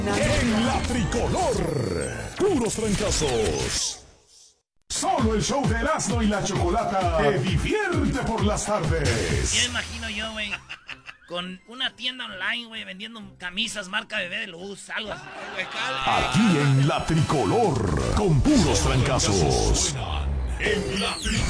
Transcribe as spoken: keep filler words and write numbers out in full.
En la tricolor, puros trancazos. Solo el show de Erasmo y la Chocolata te divierte por las tardes. Ya imagino yo, güey, con una tienda online, güey, vendiendo camisas marca Bebé de Luz, algo así. Aquí en la tricolor, con puros trancazos. En la tricolor.